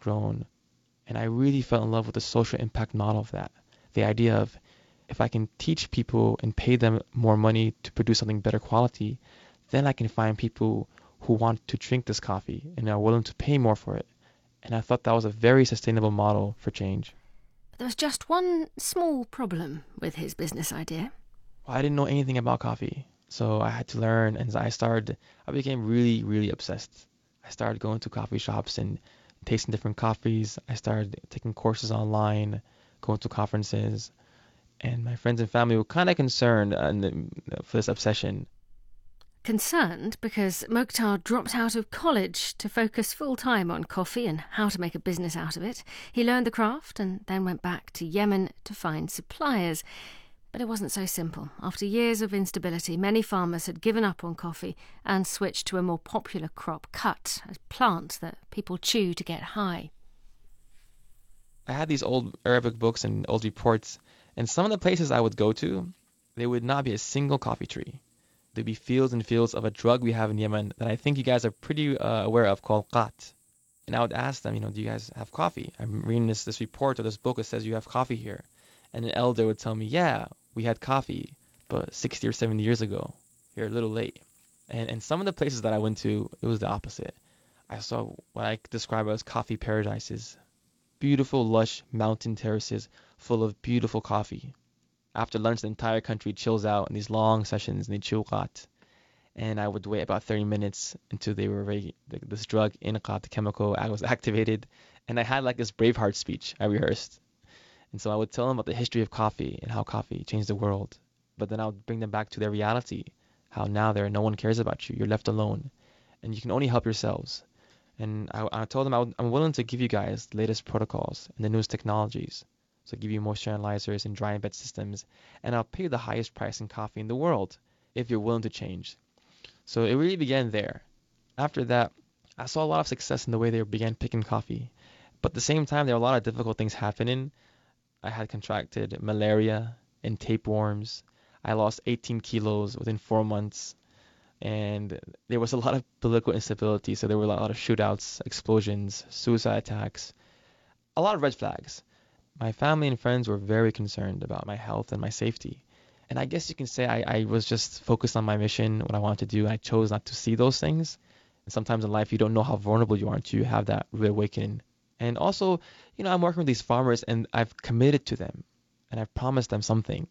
grown. And I really fell in love with the social impact model of that. The idea of if I can teach people and pay them more money to produce something better quality, then I can find people who want to drink this coffee and are willing to pay more for it. And I thought that was a very sustainable model for change. But there was just one small problem with his business idea. Well, I didn't know anything about coffee, so I had to learn, and I became really, really obsessed. I started going to coffee shops and tasting different coffees. I started taking courses online, going to conferences, and my friends and family were kind of concerned for this obsession. Concerned because Mokhtar dropped out of college to focus full-time on coffee and how to make a business out of it. He learned the craft and then went back to Yemen to find suppliers. But it wasn't so simple. After years of instability, many farmers had given up on coffee and switched to a more popular crop, khat, a plant that people chew to get high. I had these old Arabic books and old reports, and some of the places I would go to, there would not be a single coffee tree. There'd be fields and fields of a drug we have in Yemen that I think you guys are pretty aware of, called khat. And I would ask them, do you guys have coffee? I'm reading this report or this book that says you have coffee here. And an elder would tell me, yeah, we had coffee, but 60 or 70 years ago. You're a little late. And some of the places that I went to, it was the opposite. I saw what I describe as coffee paradises. Beautiful, lush mountain terraces full of beautiful coffee. After lunch, the entire country chills out in these long sessions, and they chill khat. And I would wait about 30 minutes until they were ready. This drug, in-khat, the chemical, was activated. And I had like this Braveheart speech I rehearsed. And so I would tell them about the history of coffee and how coffee changed the world. But then I would bring them back to their reality, how now no one cares about you. You're left alone. And you can only help yourselves. And I told them I'm willing to give you guys the latest protocols and the newest technologies. So I'll give you moisture analyzers and dry embed systems. And I'll pay you the highest price in coffee in the world if you're willing to change. So it really began there. After that, I saw a lot of success in the way they began picking coffee. But at the same time, there were a lot of difficult things happening. I had contracted malaria and tapeworms. I lost 18 kilos within 4 months. And there was a lot of political instability. So there were a lot of shootouts, explosions, suicide attacks, a lot of red flags. My family and friends were very concerned about my health and my safety. And I guess you can say I was just focused on my mission, what I wanted to do, and I chose not to see those things. And sometimes in life, you don't know how vulnerable you are until you have that reawakening. And also, I'm working with these farmers, and I've committed to them, and I've promised them something.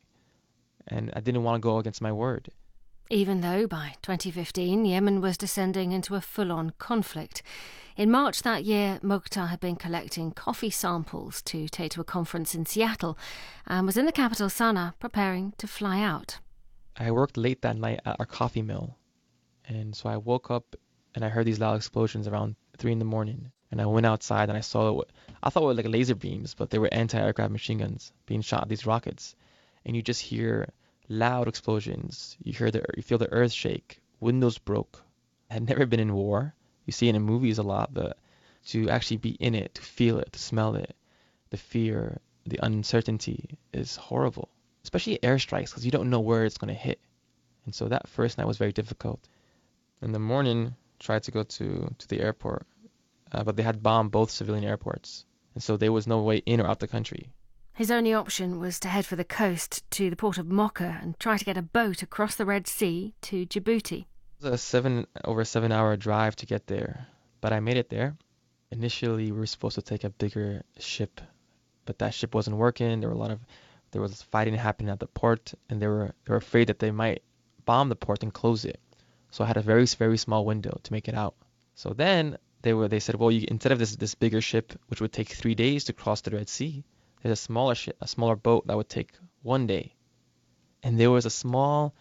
And I didn't want to go against my word. Even though by 2015 Yemen was descending into a full-on conflict. In March that year, Mokhtar had been collecting coffee samples to take to a conference in Seattle and was in the capital Sana'a preparing to fly out. I worked late that night at our coffee mill, and so I woke up and I heard these loud explosions around 3 in the morning. And I went outside and I thought it were like laser beams, but they were anti-aircraft machine guns being shot at these rockets. And you just hear loud explosions. You feel the earth shake. Windows broke. I had never been in war. You see it in movies a lot, but to actually be in it, to feel it, to smell it, the fear, the uncertainty is horrible. Especially airstrikes, because you don't know where it's going to hit. And so that first night was very difficult. In the morning, tried to go to the airport, but they had bombed both civilian airports. And so there was no way in or out the country. His only option was to head for the coast to the port of Mocha and try to get a boat across the Red Sea to Djibouti. It was over 7 hour drive to get there, but I made it there. Initially, we were supposed to take a bigger ship, but that ship wasn't working. There was fighting happening at the port, and they were afraid that they might bomb the port and close it. So I had a very, very small window to make it out. So then they said, well, instead of this bigger ship, which would take 3 days to cross the Red Sea, there's a smaller boat that would take 1 day. And there was a small,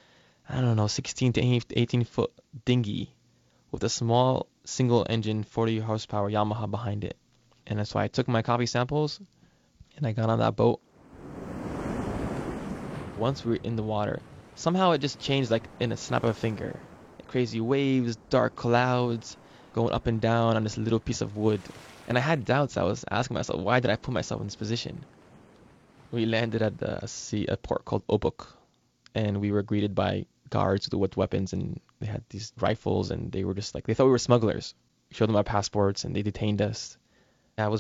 16 to 18 foot dinghy with a small single engine 40 horsepower Yamaha behind it. And so I took my coffee samples and I got on that boat. Once we were in the water, somehow it just changed like in a snap of a finger. Crazy waves, dark clouds, going up and down on this little piece of wood. And I had doubts. I was asking myself, why did I put myself in this position? We landed at a port called Obuk, and we were greeted by guards with weapons, and they had these rifles, and they were just like, they thought we were smugglers. We showed them our passports, and they detained us.